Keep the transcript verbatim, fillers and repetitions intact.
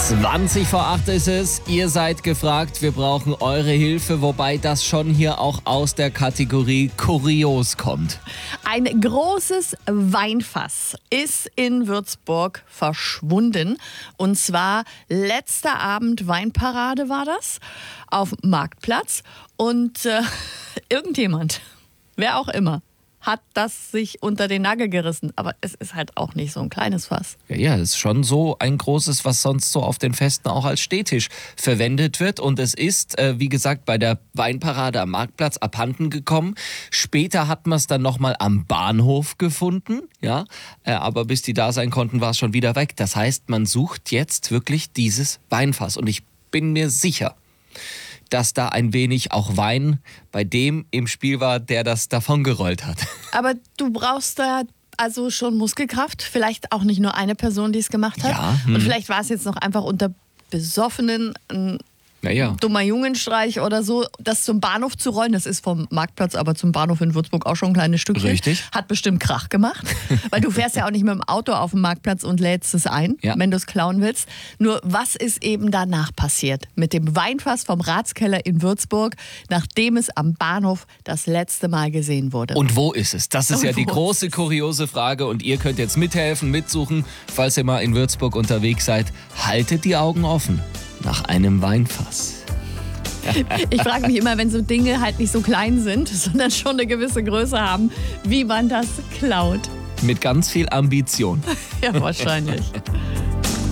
zwanzig vor acht ist es. Ihr seid gefragt. Wir brauchen eure Hilfe, wobei das schon hier auch aus der Kategorie kurios kommt. Ein großes Weinfass ist in Würzburg verschwunden. Und zwar letzter Abend Weinparade war das auf dem Marktplatz. Und äh, irgendjemand, wer auch immer, hat das sich unter den Nagel gerissen. Aber es ist halt auch nicht so ein kleines Fass. Ja, ja, es ist schon so ein großes, was sonst so auf den Festen auch als Stehtisch verwendet wird. Und es ist, äh, wie gesagt, bei der Weinparade am Marktplatz abhanden gekommen. Später hat man es dann nochmal am Bahnhof gefunden. Ja, äh, aber bis die da sein konnten, war es schon wieder weg. Das heißt, man sucht jetzt wirklich dieses Weinfass. Und ich bin mir sicher, dass da ein wenig auch Wein bei dem im Spiel war, der das davongerollt hat. Aber du brauchst da also schon Muskelkraft. Vielleicht auch nicht nur eine Person, die es gemacht hat. Ja, hm. Und vielleicht war es jetzt noch einfach unter Besoffenen ein Naja. dummer Jungenstreich oder so. Das zum Bahnhof zu rollen, das ist vom Marktplatz, aber zum Bahnhof in Würzburg auch schon ein kleines Stückchen. Richtig. Hat bestimmt Krach gemacht. Weil du fährst ja auch nicht mit dem Auto auf den Marktplatz und lädst es ein, Ja. wenn du es klauen willst. Nur was ist eben danach passiert? Mit dem Weinfass vom Ratskeller in Würzburg, nachdem es am Bahnhof das letzte Mal gesehen wurde. Und wo ist es? Das ist Und ja die wo große, kuriose Frage. Und ihr könnt jetzt mithelfen, mitsuchen. Falls ihr mal in Würzburg unterwegs seid, haltet die Augen offen nach einem Weinfass. Ich frage mich immer, wenn so Dinge halt nicht so klein sind, sondern schon eine gewisse Größe haben, wie man das klaut. Mit ganz viel Ambition. Ja, wahrscheinlich.